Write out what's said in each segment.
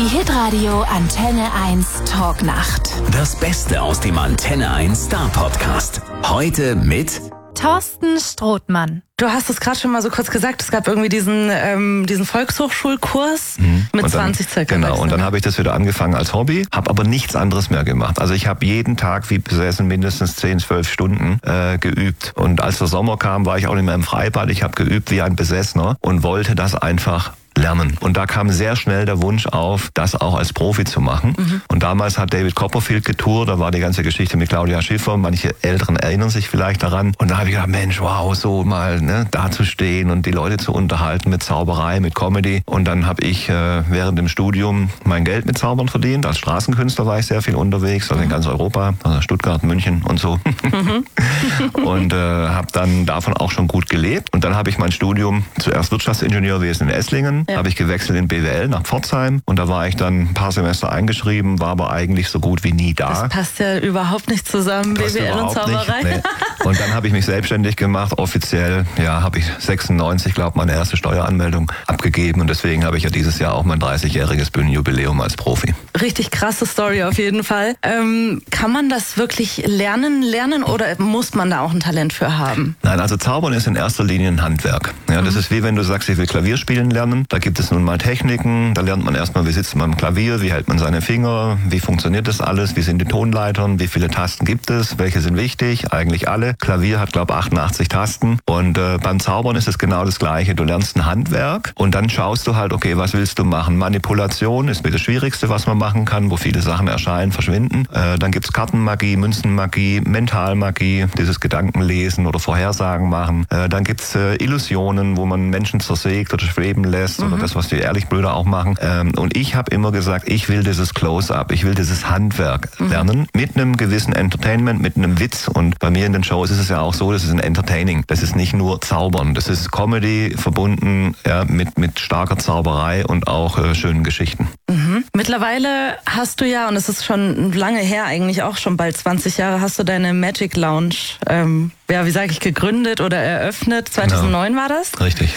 Die Hitradio Antenne 1 Talknacht. Das Beste aus dem Antenne 1 Star Podcast. Heute mit Thorsten Strothmann. Du hast es gerade schon mal so kurz gesagt, es gab irgendwie diesen Volkshochschulkurs mit und dann, 20 circa. Genau, und dann habe ich das wieder angefangen als Hobby, habe aber nichts anderes mehr gemacht. Also ich habe jeden Tag wie besessen mindestens 10, 12 Stunden geübt. Und als der Sommer kam, war ich auch nicht mehr im Freibad. Ich habe geübt wie ein Besessener und wollte das einfach lernen. Und da kam sehr schnell der Wunsch auf, das auch als Profi zu machen. Und damals hat David Copperfield getourt, da war die ganze Geschichte mit Claudia Schiffer, manche Älteren erinnern sich vielleicht daran. Und da habe ich gedacht, Mensch, wow, so mal da zu stehen und die Leute zu unterhalten mit Zauberei, mit Comedy. Und dann habe ich während dem Studium mein Geld mit Zaubern verdient. Als Straßenkünstler war ich sehr viel unterwegs, also in ganz Europa, also Stuttgart, München und so. Und habe dann davon auch schon gut gelebt. Und dann habe ich mein Studium, zuerst Wirtschaftsingenieurwesen in Esslingen, habe ich gewechselt in BWL nach Pforzheim und da war ich dann ein paar Semester eingeschrieben, war aber eigentlich so gut wie nie da. Das passt ja überhaupt nicht zusammen, BWL und Zauberei. Nee. Und dann habe ich mich selbstständig gemacht, offiziell, habe ich 96, glaube meine erste Steueranmeldung abgegeben und deswegen habe ich ja dieses Jahr auch mein 30-jähriges Bühnenjubiläum als Profi. Richtig krasse Story auf jeden Fall. Kann man das wirklich lernen oder muss man da auch ein Talent für haben? Nein, also Zaubern ist in erster Linie ein Handwerk. Ja, das ist wie wenn du sagst, ich will Klavier spielen lernen. Da gibt es nun mal Techniken, da lernt man erstmal, wie sitzt man am Klavier, wie hält man seine Finger, wie funktioniert das alles, wie sind die Tonleitern, wie viele Tasten gibt es, welche sind wichtig, eigentlich alle. Klavier hat, glaube ich, 88 Tasten und beim Zaubern ist es genau das Gleiche. Du lernst ein Handwerk und dann schaust du halt, okay, was willst du machen? Manipulation ist mir das Schwierigste, was man machen kann, wo viele Sachen erscheinen, verschwinden. Dann gibt's Kartenmagie, Münzenmagie, Mentalmagie, dieses Gedankenlesen oder Vorhersagen machen. Dann gibt's Illusionen, wo man Menschen zersägt oder schweben lässt oder das, was die Ehrlichbrüder auch machen. Und ich habe immer gesagt, ich will dieses Close-Up, ich will dieses Handwerk lernen mit einem gewissen Entertainment, mit einem Witz. Und bei mir in den Shows ist es ja auch so, das ist ein Entertaining. Das ist nicht nur Zaubern, das ist Comedy verbunden mit starker Zauberei und auch schönen Geschichten. Mittlerweile hast du ja, und es ist schon lange her, eigentlich auch schon bald 20 Jahre, hast du deine Magic Lounge, gegründet oder eröffnet. 2009 war das? Richtig.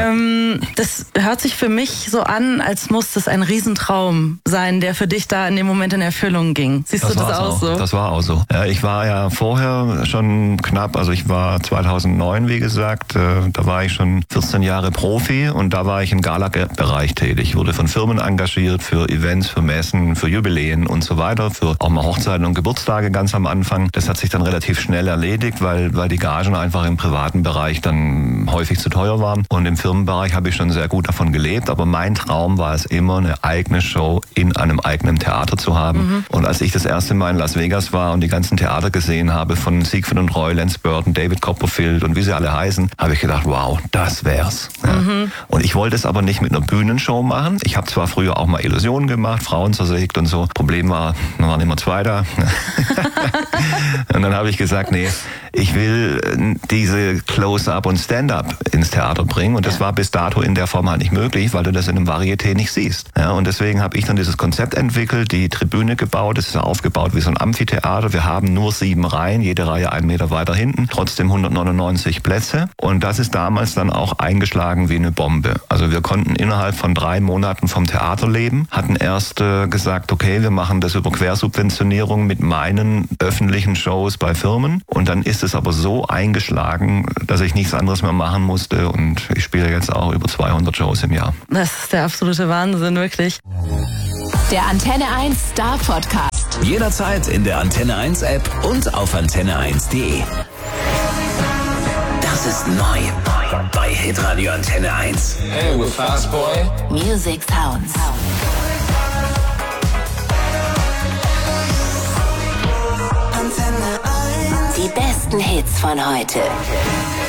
Das hört sich für mich so an, als muss das ein Riesentraum sein, der für dich da in dem Moment in Erfüllung ging. Siehst du das auch so? Das war auch so. Ja, ich war ja vorher schon knapp, also ich war 2009, wie gesagt, da war ich schon 14 Jahre Profi und da war ich im Gala-Bereich tätig. Ich wurde von Firmen engagiert für Events, für Messen, für Jubiläen und so weiter, für auch mal Hochzeiten und Geburtstage ganz am Anfang. Das hat sich dann relativ schnell erledigt, weil die Gagen einfach im privaten Bereich dann häufig zu teuer waren. Und im Firmenbereich habe ich schon sehr gut davon gelebt, aber mein Traum war es immer, eine eigene Show in einem eigenen Theater zu haben. Und als ich das erste Mal in Las Vegas war und die ganzen Theater gesehen habe, von Siegfried und Roy, Lance Burton, David Copperfield und wie sie alle heißen, habe ich gedacht, wow, das wär's. Ja. Und ich wollte es aber nicht mit einer Bühnenshow machen. Ich habe zwar früher auch mal Illusionen gemacht, Frauen zersägt und so. Problem war, da waren immer zwei da. Und dann habe ich gesagt, nee, ich will diese Close-Up und Stand-Up ins Theater bringen. Und das war bis dato in der Form halt nicht möglich, weil du das in einem Varieté nicht siehst. Ja, und deswegen habe ich dann dieses Konzept entwickelt, die Tribüne gebaut. Das ist ja aufgebaut wie so ein Amphitheater. Wir haben nur 7 Reihen, jede Reihe 1 Meter weiter hinten. Trotzdem 199 Plätze. Und das ist damals dann auch eingeschlagen wie eine Bombe. Also wir konnten innerhalb von 3 Monaten vom Theater leben. Hatten erst gesagt, okay, wir machen das über Quersubventionierung mit meinen öffentlichen Shows bei Firmen. Und dann ist es aber so eingeschlagen, dass ich nichts anderes mehr machen musste. Und ich spiele jetzt auch über 200 Shows im Jahr. Das ist der absolute Wahnsinn, wirklich. Der Antenne 1 Star Podcast. Jederzeit in der Antenne 1 App und auf antenne1.de. Das ist neu bei Hitradio Antenne 1. Hey, we're Fast Boy. Music Sounds. Die besten Hits von heute.